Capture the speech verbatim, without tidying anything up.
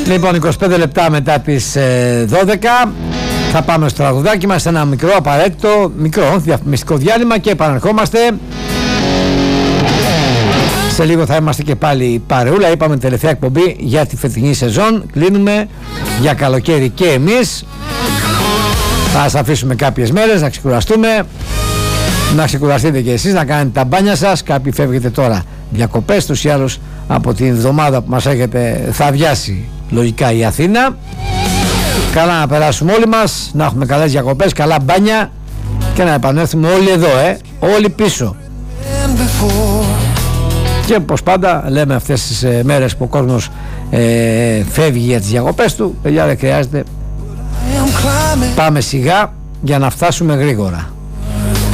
Λοιπόν, είκοσι πέντε λεπτά μετά τις ε, δώδεκα θα πάμε στο τραγουδάκι μας, ένα μικρό απαραίτητο, μικρό διαφημιστικό διάλειμμα και επαναρχόμαστε. Σε λίγο θα είμαστε και πάλι παρεούλα. Είπαμε τελευταία εκπομπή για τη φετινή σεζόν. Κλείνουμε για καλοκαίρι και εμείς. Θα σας αφήσουμε κάποιες μέρες να ξεκουραστούμε. Να ξεκουραστείτε και εσείς, να κάνετε τα μπάνια σας. Κάποιοι φεύγετε τώρα διακοπές, τους ή άλλους από την εβδομάδα που μας έχετε θα αδειάσει λογικά η Αθήνα. Καλά να περάσουμε όλοι μας, να έχουμε καλές διακοπές, καλά μπάνια και να επανέλθουμε όλοι εδώ, ε, όλοι πίσω. Και όπως πάντα λέμε αυτές τις ε, μέρες που ο κόσμος ε, φεύγει για τις διακοπές του, παιδιά, δεν χρειάζεται, πάμε σιγά για να φτάσουμε γρήγορα.